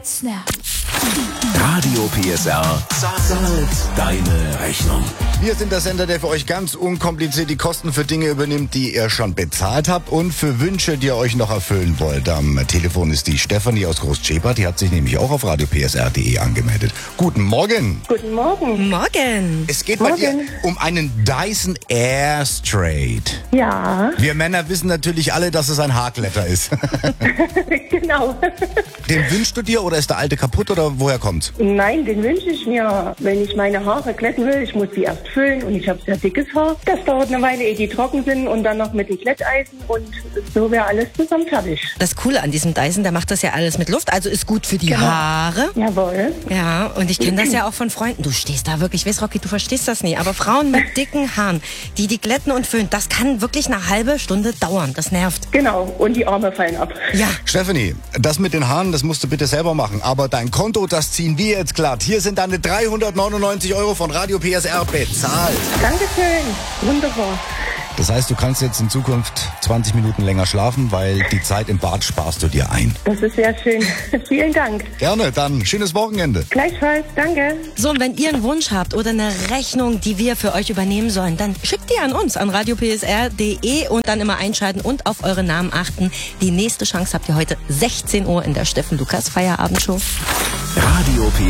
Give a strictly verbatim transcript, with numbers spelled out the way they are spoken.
Snap. Radio P S R zahlt deine Rechnung. Wir sind der Sender, der für euch ganz unkompliziert die Kosten für Dinge übernimmt, die ihr schon bezahlt habt und für Wünsche, die ihr euch noch erfüllen wollt. Am Telefon ist die Stefanie aus Groß-Schepert. Die hat sich nämlich auch auf radio p s r punkt d e angemeldet. Guten Morgen. Guten Morgen. Morgen. Es geht bei dir um einen Dyson Airstraight. Ja, Wir Männer wissen natürlich alle, dass es ein Haarglätter ist. genau. Den wünschst du dir oder ist der alte kaputt oder woher kommt's? Nein, den wünsche ich mir. Wenn ich meine Haare glätten will, ich muss die erst füllen und ich habe sehr dickes Haar. Das dauert eine Weile, ehe die trocken sind und dann noch mit dem Glätteisen und so wäre alles zusammen fertig. Das Coole an diesem Dyson, der macht das ja alles mit Luft, also ist gut für die Genau. Haare. Jawohl. Ja, und ich kenne das ja auch von Freunden. Du stehst da wirklich, ich weiß, Rocky, du verstehst das nie, aber Frauen mit dicken Haaren, die die glätten und föhnen, das kann wirklich eine halbe Stunde dauern. Das nervt. Genau, und die Arme fallen ab. Ja. Stefanie, das mit den Haaren, das musst du bitte selber machen. Aber dein Konto, das ziehen wir jetzt glatt. Hier sind deine dreihundertneunundneunzig Euro von Radio P S R bezahlt. Dankeschön. Wunderbar. Das heißt, du kannst jetzt in Zukunft zwanzig Minuten länger schlafen, weil die Zeit im Bad sparst du dir ein. Das ist sehr schön. Vielen Dank. Gerne, dann schönes Wochenende. Gleichfalls. Danke. So, und wenn ihr einen Wunsch habt oder eine Rechnung, die wir für euch übernehmen sollen, dann schickt die an uns, an radio p s r punkt d e und dann immer einschalten und auf eure Namen achten. Die nächste Chance habt ihr heute sechzehn Uhr in der Steffen Lukas Feierabendshow. Radio P